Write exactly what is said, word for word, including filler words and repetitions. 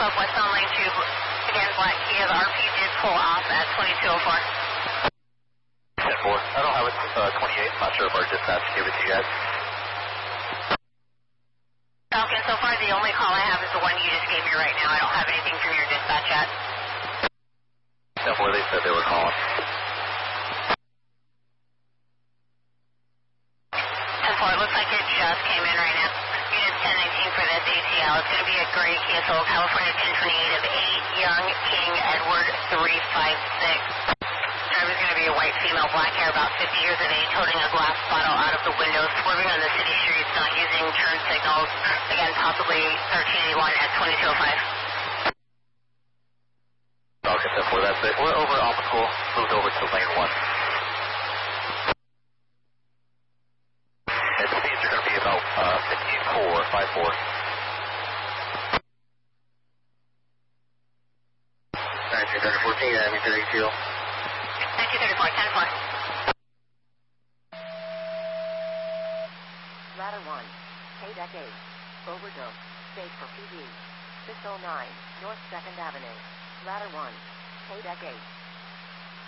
up westbound lane two. Again, Black Kia, the R P did pull off at twenty-two oh four. ten four. I don't have it, uh, twenty-eight. I'm not sure if our dispatch gave it to you guys. Falcon, so far the only call I have is the one you just gave me right now. I don't have anything from your dispatch yet. ten four, they said they were calling. ten four, it looks like it just came in right now. Unit ten nineteen for this A T L. It's going to be a gray Kia Soul, California ten twenty-eight of eight, Young, King, Edward, three five six. Driver's going to be a white female, black hair, about fifty years of age, holding a glass bottle out of the window, swerving on the city streets, not using turn signals. Again, possibly thirteen eighty-one at twenty-two oh five. Okay, ten four, that's it. We're over Alpha School, moved over to lane one. And speeds are going to be about uh, fifteen four, five four. nineteen thirty-four, King, Avenue thirty-two. nineteen thirty-four, ten four. Ladder one, K-Deck eight, overdose, state for P D, six oh nine, North second Avenue. Ladder one, K-Deck eight.